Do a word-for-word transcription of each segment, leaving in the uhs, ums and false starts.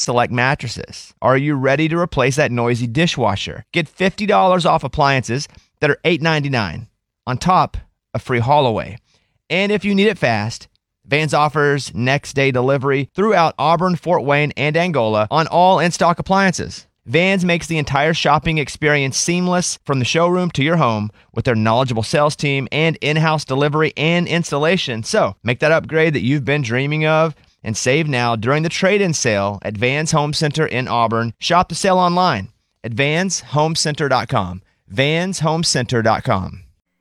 select mattresses. Are you ready to replace that noisy dishwasher? Get fifty dollars off appliances that are eight ninety-nine. On top, a free haul away. And if you need it fast, Vans offers next day delivery throughout Auburn, Fort Wayne, and Angola on all in-stock appliances. Vans makes the entire shopping experience seamless from the showroom to your home with their knowledgeable sales team and in-house delivery and installation. So make that upgrade that you've been dreaming of and save now during the trade-in sale at Vans Home Center in Auburn. Shop the sale online at vans home center dot com. vans home center dot com.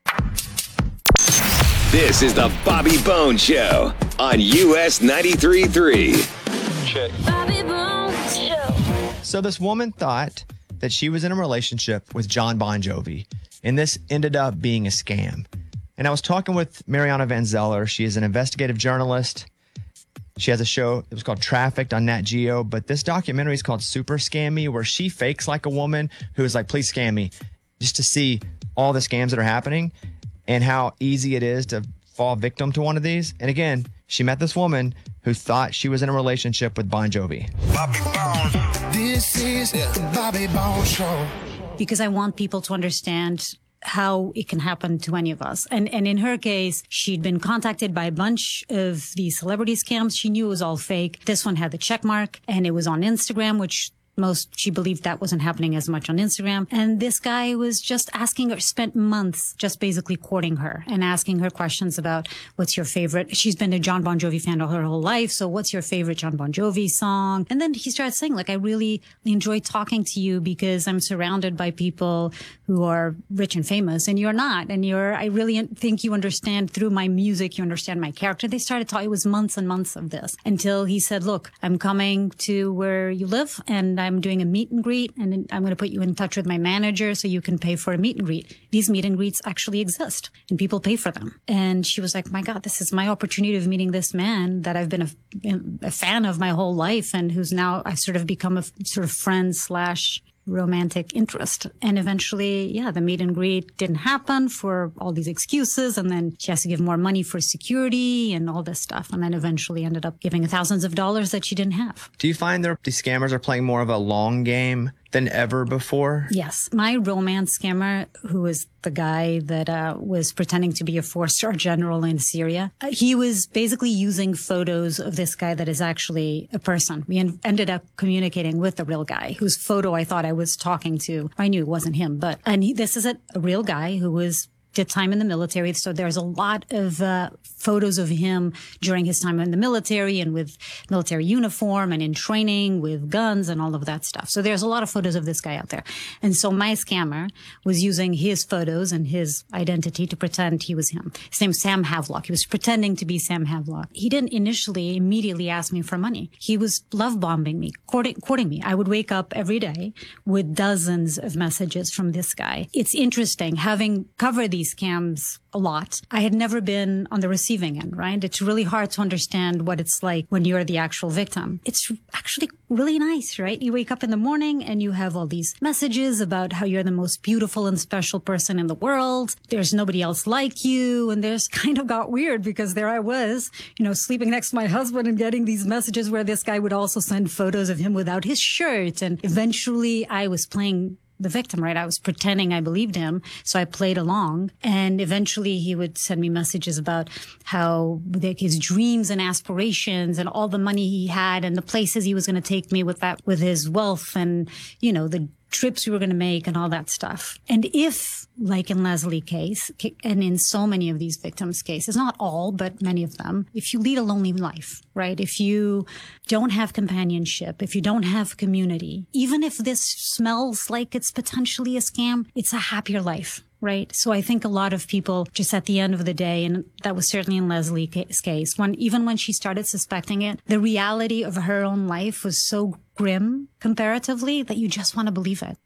This is the Bobby Bones Show on U S ninety-three point three. Check. Bobby Bones Show. So this woman thought that she was in a relationship with John Bon Jovi, and this ended up being a scam. And I was talking with Mariana Van Zeller. She is an investigative journalist. She has a show that was called Trafficked on Nat Geo, but this documentary is called Super Scam Me, where she fakes like a woman who is like, please scam me, just to see all the scams that are happening and how easy it is to fall victim to one of these. And again, she met this woman who thought she was in a relationship with Bon Jovi. Bobby Bones. This is the Bobby Bones Show. Because I want people to understand how it can happen to any of us. And and in her case, she'd been contacted by a bunch of these celebrity scams. She knew it was all fake. This one had the check mark, and it was on Instagram, which most, she believed that wasn't happening as much on Instagram. And this guy was just asking her, spent months just basically courting her and asking her questions about what's your favorite. She's been a John Bon Jovi fan all her whole life. So what's your favorite John Bon Jovi song? And then he started saying, like, I really enjoy talking to you because I'm surrounded by people who are rich and famous, and you're not. And you're, I really think you understand through my music, you understand my character. They started talking. It was months and months of this until he said, look, I'm coming to where you live, and I'm doing a meet and greet, and I'm going to put you in touch with my manager so you can pay for a meet and greet. These meet and greets actually exist, and people pay for them. And she was like, my God, this is my opportunity of meeting this man that I've been a, a fan of my whole life, and who's now I've sort of become a sort of friend slash romantic interest. And eventually, yeah, the meet and greet didn't happen for all these excuses. And then she has to give more money for security and all this stuff. And then eventually ended up giving thousands of dollars that she didn't have. Do you find that these scammers are playing more of a long game than ever before? Yes. My romance scammer, who was the guy that uh, was pretending to be a four-star general in Syria, uh, he was basically using photos of this guy that is actually a person. We en- ended up communicating with the real guy, whose photo I thought I was talking to. I knew it wasn't him, but and he, this is a, a real guy who was did time in the military. So there's a lot of uh, photos of him during his time in the military and with military uniform and in training with guns and all of that stuff. So there's a lot of photos of this guy out there. And so my scammer was using his photos and his identity to pretend he was him. His name's Sam Havelock. He was pretending to be Sam Havelock. He didn't initially immediately ask me for money. He was love bombing me, courting, courting me. I would wake up every day with dozens of messages from this guy. It's interesting having covered these scams a lot. I had never been on the receiving end, right? It's really hard to understand what it's like when you're the actual victim. It's actually really nice, right? You wake up in the morning and you have all these messages about how you're the most beautiful and special person in the world. There's nobody else like you. And there's kind of got weird because there I was, you know, sleeping next to my husband and getting these messages where this guy would also send photos of him without his shirt. And eventually I was playing the victim, right? I was pretending I believed him. So I played along. And eventually he would send me messages about how like, his dreams and aspirations and all the money he had and the places he was going to take me with that, with his wealth and, you know, the trips we were going to make and all that stuff. And if, like in Leslie case, and in so many of these victims' cases, not all, but many of them, if you lead a lonely life, right? If you don't have companionship, if you don't have community, even if this smells like it's potentially a scam, it's a happier life. Right. So I think a lot of people just at the end of the day, and that was certainly in Leslie's case, when even when she started suspecting it, the reality of her own life was so grim comparatively that you just want to believe it.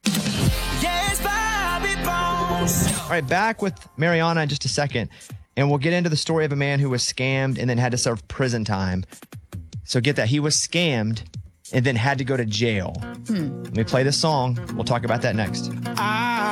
Yes, Bobby Bones. All right, back with Mariana in just a second, and we'll get into the story of a man who was scammed and then had to serve prison time. So get that. He was scammed and then had to go to jail. Hmm. Let me play this song. We'll talk about that next. I